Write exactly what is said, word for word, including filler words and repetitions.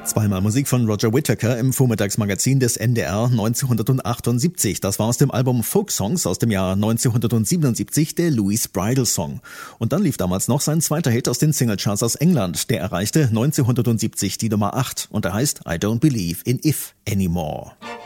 Zweimal Musik von Roger Whittaker im Vormittagsmagazin des N D R neunzehnhundertachtundsiebzig. Das war aus dem Album Folk Songs aus dem Jahr neunzehnhundertsiebenundsiebzig, der Louis Bridle Song. Und dann lief damals noch sein zweiter Hit aus den Singlecharts aus England. Der erreichte neunzehnhundertsiebzig die Nummer acht und er heißt I Don't Believe in If Anymore.